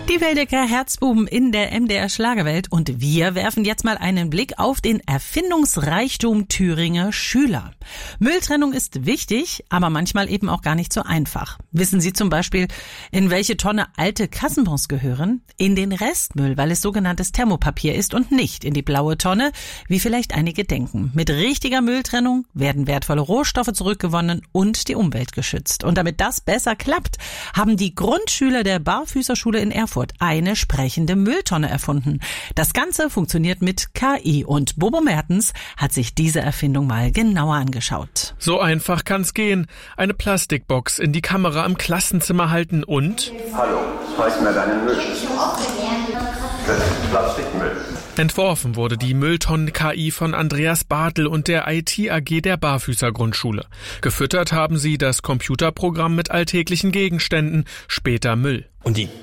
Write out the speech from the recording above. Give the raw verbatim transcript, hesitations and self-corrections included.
Die Wildecker Herzbuben in der M D R Schlagerwelt und wir werfen jetzt mal einen Blick auf den Erfindungsreichtum Thüringer Schüler. Mülltrennung ist wichtig, aber manchmal eben auch gar nicht so einfach. Wissen Sie zum Beispiel, in welche Tonne alte Kassenbons gehören? In den Restmüll, weil es sogenanntes Thermopapier ist und nicht in die blaue Tonne, wie vielleicht einige denken. Mit richtiger Mülltrennung werden wertvolle Rohstoffe zurückgewonnen und die Umwelt geschützt. Und damit das besser klappt, haben die Grundschüler der Barfüßerschule in Erfurt eine sprechende Mülltonne erfunden. Das Ganze funktioniert mit K I und Bobo Mertens hat sich diese Erfindung mal genauer angeschaut. So einfach kann's gehen. Eine Plastikbox in die Kamera im Klassenzimmer halten und... Hallo, zeig mir deinen Müll. Das ist Plastikmüll. Entworfen wurde die Mülltonnen-K I von Andreas Bartel und der I T-A G der Barfüßer Grundschule. Gefüttert haben sie das Computerprogramm mit alltäglichen Gegenständen, später Müll. Und die